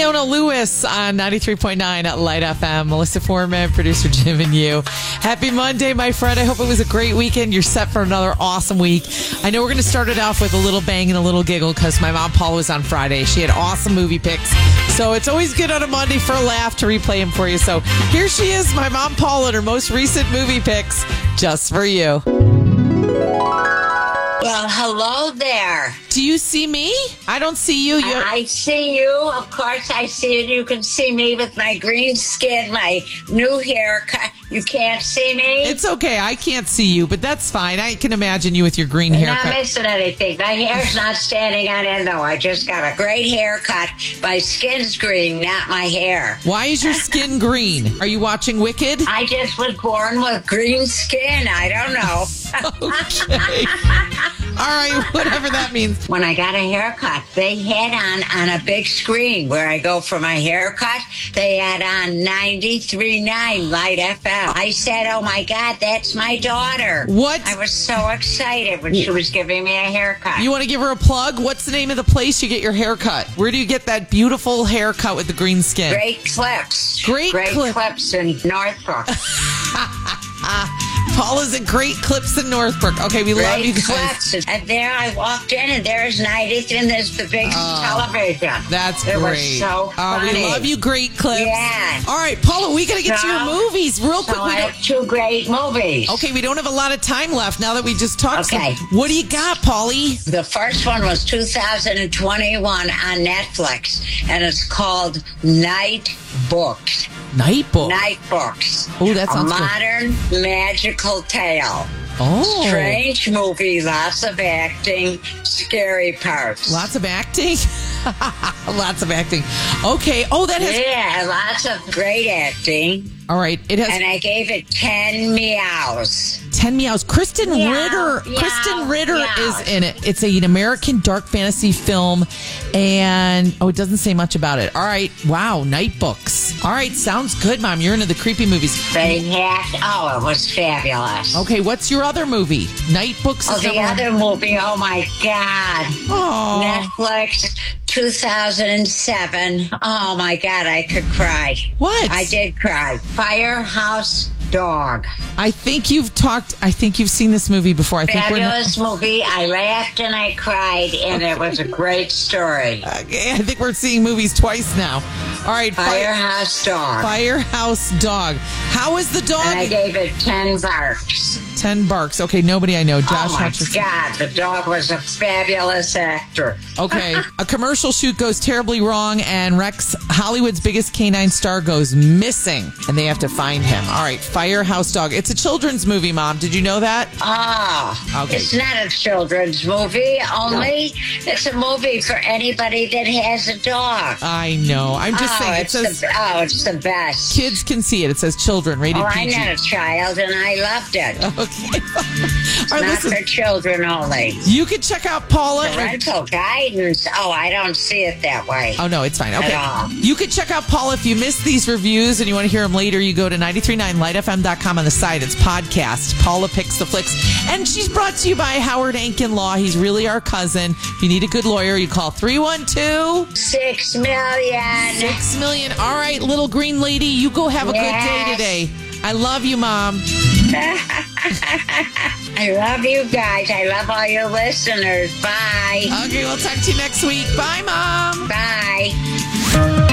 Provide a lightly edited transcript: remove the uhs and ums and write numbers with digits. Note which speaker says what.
Speaker 1: Leona Lewis on 93.9 at Light FM. Melissa Foreman, producer Jim and you. Happy Monday, my friend. I hope it was a great weekend. You're set for another awesome week. I know we're going to start it off with a little bang and a little giggle because my mom Paula was on Friday. She had awesome movie picks. So it's always good on a Monday for a laugh to replay them for you. So here she is, my mom Paula, and her most recent movie picks just for you.
Speaker 2: Well, hello there.
Speaker 1: Do you see me? I don't see you.
Speaker 2: I see you. Of course, I see you. You can see me with my green skin, my new haircut. You can't see me?
Speaker 1: It's okay. I can't see you, but that's fine. I can imagine you with your green
Speaker 2: You're
Speaker 1: haircut.
Speaker 2: not missing anything. My hair's not standing on end, though. I just got a great haircut. My skin's green, not my hair.
Speaker 1: Why is your skin green? Are you watching Wicked?
Speaker 2: I just was born with green skin. I don't know.
Speaker 1: Okay. All right, whatever that means.
Speaker 2: When I got a haircut, they had on a big screen where I go for my haircut, they had on 93.9 Light FM. I said, oh my God, that's my daughter.
Speaker 1: What?
Speaker 2: I was so excited when she was giving me a haircut.
Speaker 1: You want to give her a plug? What's the name of the place you get your haircut? Where do you get that beautiful haircut with the green skin?
Speaker 2: Great Clips.
Speaker 1: Great
Speaker 2: Clips in Northbrook.
Speaker 1: Paula's at Great Clips in Northbrook. Okay, we love you guys.
Speaker 2: Clips. And there I walked in, and there's 90th, and there's the big television.
Speaker 1: That's
Speaker 2: it
Speaker 1: great.
Speaker 2: Was so funny.
Speaker 1: We love you, Great Clips.
Speaker 2: Yeah.
Speaker 1: All right, Paula, we got to get to your movies real quick.
Speaker 2: So I have two great movies.
Speaker 1: Okay, we don't have a lot of time left now that we just talked.
Speaker 2: Okay.
Speaker 1: What do you got, Paulie?
Speaker 2: The first one was 2021 on Netflix, and it's called Night Books.
Speaker 1: Night Books.
Speaker 2: Night Books.
Speaker 1: Oh, that sounds
Speaker 2: good. A modern magical tale.
Speaker 1: Oh.
Speaker 2: Strange movie, lots of acting, scary parts.
Speaker 1: Lots of acting? Lots of acting. Okay. Oh, that has...
Speaker 2: Yeah, lots of great acting.
Speaker 1: All right. It has...
Speaker 2: And I gave it 10 meows.
Speaker 1: 10 meows. Kristen Ritter is in it. It's an American dark fantasy film, and it doesn't say much about it. All right. Wow. Night Books. All right. Sounds good, Mom. You're into the creepy movies.
Speaker 2: They had... Oh, it was fabulous.
Speaker 1: Okay. What's your other movie? Night Books.
Speaker 2: Oh, the other movie. Oh, my God.
Speaker 1: Oh.
Speaker 2: Netflix. 2007. Oh my God, I could cry.
Speaker 1: What?
Speaker 2: I did cry. Firehouse Dog.
Speaker 1: I think you've seen this movie before.
Speaker 2: Fabulous movie. I laughed and I cried, and it was a great story.
Speaker 1: Okay, I think we're seeing movies twice now. All right.
Speaker 2: Firehouse Dog.
Speaker 1: Firehouse Dog. How is the dog?
Speaker 2: And I gave it 10 barks.
Speaker 1: 10 barks. Okay, nobody I know. Josh Hutcherson.
Speaker 2: Oh my God, the dog was a fabulous actor.
Speaker 1: Okay, a commercial shoot goes terribly wrong, and Rex, Hollywood's biggest canine star, goes missing, and they have to find him. All right, Firehouse Dog. It's a children's movie, Mom. Did you know that?
Speaker 2: Okay. It's not a children's movie, only it's a movie for anybody that has a dog.
Speaker 1: I know. I'm just saying.
Speaker 2: It's the best.
Speaker 1: Kids can see it. It says children, rated PG.
Speaker 2: I'm not a child, and I loved it.
Speaker 1: Okay.
Speaker 2: It's not for children only.
Speaker 1: You can check out Paula.
Speaker 2: Parental guidance. Oh, I don't see it that way.
Speaker 1: Oh, no, it's fine. Okay.
Speaker 2: At all.
Speaker 1: You can check out Paula if you missed these reviews and you want to hear them later. You go to 939lightfm.com on the site. It's podcast. Paula Picks the Flicks. And she's brought to you by Howard Ankin Law. He's really our cousin. If you need a good lawyer, you call 312
Speaker 2: $6 million.
Speaker 1: 6 million. All right, little green lady, you go have a good day today. I love you, Mom.
Speaker 2: I love you guys. I love all your listeners. Bye.
Speaker 1: Okay, we'll talk to you next week. Bye, Mom.
Speaker 2: Bye.